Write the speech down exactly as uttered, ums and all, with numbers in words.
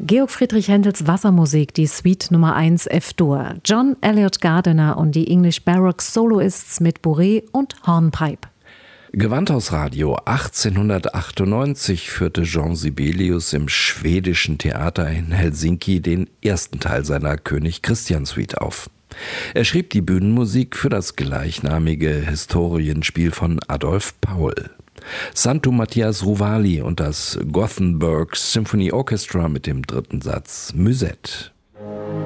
Georg Friedrich Händels Wassermusik, die Suite Nummer eins F-Dur. John Elliott Gardiner und die English Baroque Soloists mit Bourrée und Hornpipe. Gewandhausradio achtzehnhundertachtundneunzig führte Jean Sibelius im schwedischen Theater in Helsinki den ersten Teil seiner König Christian Suite auf. Er schrieb die Bühnenmusik für das gleichnamige Historienspiel von Adolf Paul. Santo Matthias Ruvali und das Gothenburg Symphony Orchestra mit dem dritten Satz Musette.